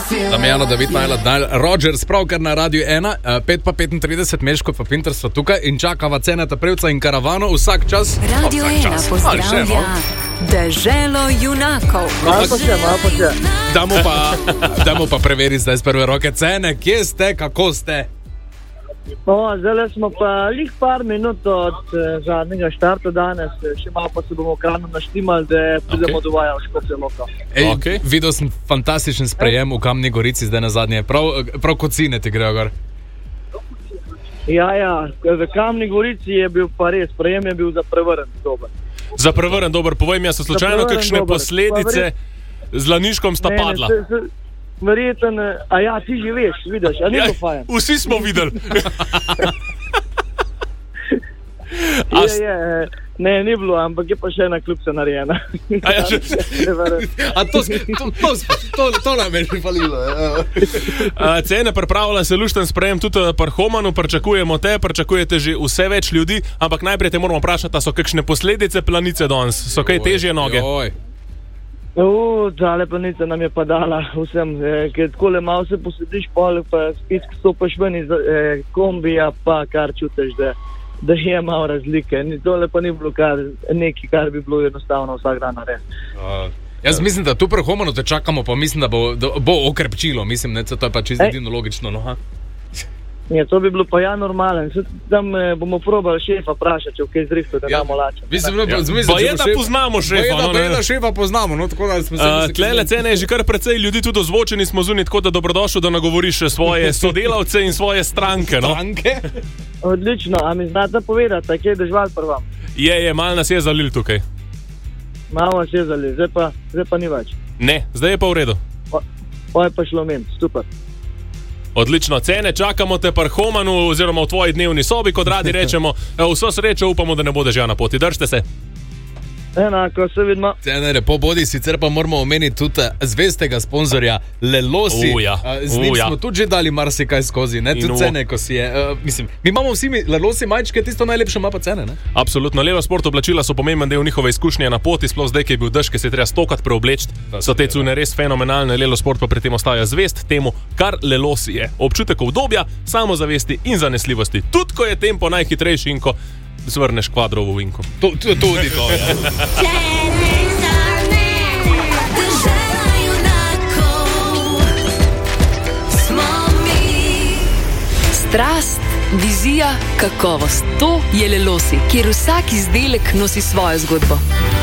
Damjano, David, Najla, Dnal, Roger, spravkar na Radiu 1, 5:35, Meško pa Pinter sva tukaj in čakava Ceneta Prevca in Karavano vsak čas. Radio 1 pozdravlja Deželo junakov. Malo pa še. Damo pa preveriti zdaj z prve roke. Cene, kje ste, kako ste? Zdaj smo pa lih par minut od zadnjega štarta danes, še malo pa se bomo krano naštimali, da pridemo do vaja v Škofjo Loko. Videl sem fantastičen sprejem v Kamni Gorici zdaj na zadnje, prav kot sine ti grejo gor. Ja, v Kamni Gorici je bil pa res, sprejem je bil za prevrn dober. Za prevrn dober, povej mi, so slučajno kakšne posledice z Laniškom sta padla? Verjeten, ti že veš, vidiš, a ni to fajn? Vsi smo videli. Ne, ni bilo, ampak je pa še ena klubca narejena. To nam je že falilo. Cene pripravlja se lušten sprejem tudi pri Homanu, pričakujete že vse več ljudi, ampak najprej te moramo vprašati, so kakšne posledice planice danes? So kaj težje noge? Tale planica nam je pa dala vsem, ker takole malo se posediš, pa spet stopaš ven iz kombija, pa kar čutiš, da je malo razlike. Tole pa ni bilo nekaj, kar bi bilo enostavno vsak dan narediti. Jaz mislim, da tu pri Homanu te čakamo, pa mislim, da bo okrepčilo, mislim, ne, to je pa čisto edino logično, no, ha? Ja, to bi bilo pa normalen. Tam bomo probali šefa vprašati, če v kaj zrihto, da damo lačen. Da poznamo šefa. Da šefa poznamo, no, tako da smo se... Tlele Cene je že kar precej ljudi tudi ozvočeni smo zunaj, tako da dobrodošel, da nagovoriš svoje sodelavce in svoje stranke, no? Stranke? Odlično, a mi znate povedati, kje je dežval pri vam? Je, malo nas je zalil tukaj. Malo nas je zalil, zdaj pa ni več. Ne, zdaj je pa v redu. Pa je pa šlo men, super. Odlično, Cene, čakamo te pri Homanu oziroma v tvoji dnevni sobi, kot radi rečemo. Vso srečo, upamo, da ne boš že na poti. Držite se. Enako, se vidimo. Cene, lepo bodi, sicer pa moramo omeniti tudi zvestega sponzorja Lelosi. Z njim smo tudi že dali marsikaj skozi, ne? Tudi Cene, ko si je. Mislim, mi imamo vsi Lelosi majčke, tisto najlepše ima pa Cene, ne? Absolutno, Lelo Sport oblačila so pomemben del njihove izkušnje na poti, sploh zdaj, ki je bil dež, ki se je treba stokrat preobleči. So te cune res fenomenalne, Lelo Sport pa pri tem ostaja zvest temu, kar Lelosi je. Občutek obdobja, samozavesti in zanesljivosti. Tudi ko je tempo najhitrejši in ko zvrneš kvadrovo vinko. Tudi to, ja. Strast, vizija, kakovost. To je Lelosi, kjer vsak izdelek nosi svojo zgodbo.